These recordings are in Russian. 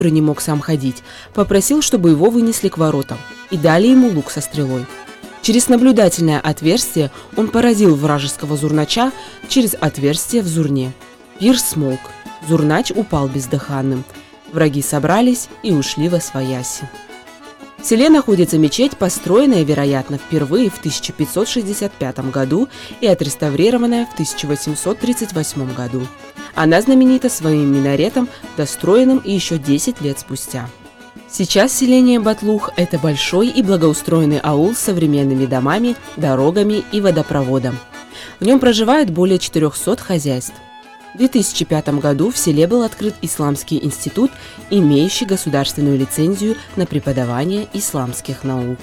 не мог сам ходить, попросил, чтобы его вынесли к воротам, и дали ему лук со стрелой. Через наблюдательное отверстие он поразил вражеского зурнача через отверстие в зурне. Пир смолк, зурнач упал бездыханным. Враги собрались и ушли восвояси. В селе находится мечеть, построенная, вероятно, впервые в 1565 году и отреставрированная в 1838 году. Она знаменита своим минаретом, достроенным и еще 10 лет спустя. Сейчас селение Батлух – это большой и благоустроенный аул с современными домами, дорогами и водопроводом. В нем проживает более 400 хозяйств. В 2005 году в селе был открыт Исламский институт, имеющий государственную лицензию на преподавание исламских наук.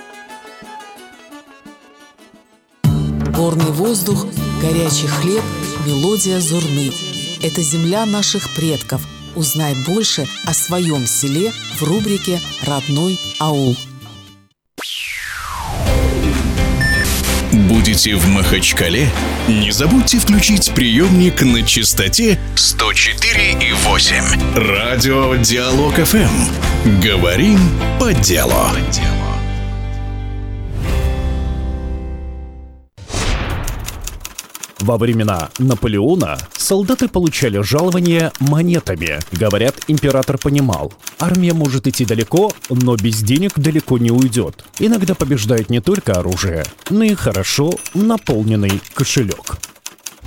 Горный воздух, горячий хлеб, мелодия зурны – это земля наших предков. Узнай больше о своем селе в рубрике «Родной аул». Будете в Махачкале? Не забудьте включить приемник на частоте 104,8. Радио Диалог ФМ. Говорим по делу. Во времена Наполеона солдаты получали жалование монетами. Говорят, император понимал, армия может идти далеко, но без денег далеко не уйдет. Иногда побеждает не только оружие, но и хорошо наполненный кошелек.